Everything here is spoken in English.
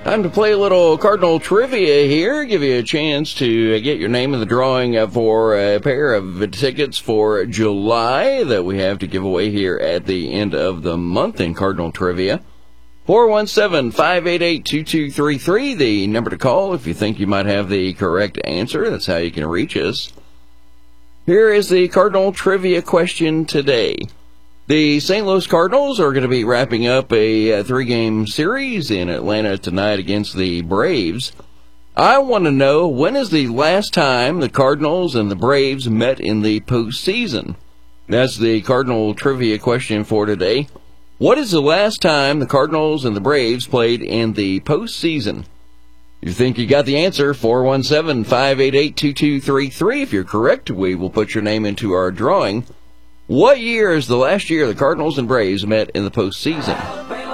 Time to play a little Cardinal trivia here. Give you a chance to get your name in the drawing for a pair of tickets for July that we have to give away here at the end of the month in Cardinal trivia. 417-588-2233, the number to call if you think you might have the correct answer. That's how you can reach us. Here is the Cardinal trivia question today. The St. Louis Cardinals are going to be wrapping up a three-game series in Atlanta tonight against the Braves. I want to know, when is the last time the Cardinals and the Braves met in the postseason? That's the Cardinal trivia question for today. What is the last time the Cardinals and the Braves played in the postseason? You think you got the answer? 417-588-2233. If you're correct, we will put your name into our drawing. What year is the last year the Cardinals and Braves met in the postseason?